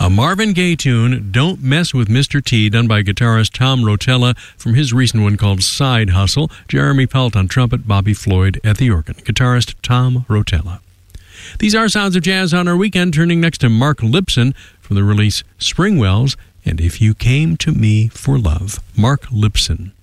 A Marvin Gaye tune, Don't Mess With Mr. T, done by guitarist Tom Rotella from his recent one called Side Hustle. Jeremy Pelt on trumpet, Bobby Floyd at the organ. Guitarist Tom Rotella. These are Sounds of Jazz on our weekend, turning next to Mark Lipson from the release Springwells and If You Came to Me for Love. Mark Lipson.